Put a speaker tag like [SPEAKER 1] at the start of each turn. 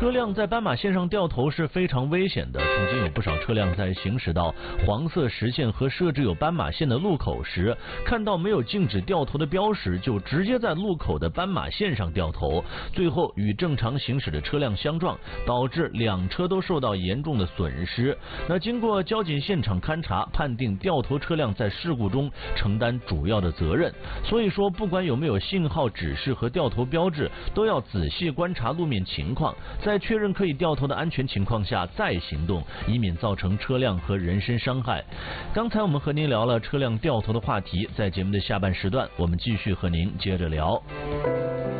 [SPEAKER 1] 车辆在斑马线上掉头是非常危险的，曾经有不少车辆在行驶到黄色实线和设置有斑马线的路口时，看到没有禁止掉头的标识，就直接在路口的斑马线上掉头，最后与正常行驶的车辆相撞，导致两车都受到严重的损失。那经过交警现场勘查，判定掉头车辆在事故中承担主要的责任。所以说，不管有没有信号指示和掉头标志，都要仔细观察路面情况，在确认可以掉头的安全情况下再行动，以免造成车辆和人身伤害。刚才我们和您聊了车辆掉头的话题，在节目的下半时段，我们继续和您接着聊。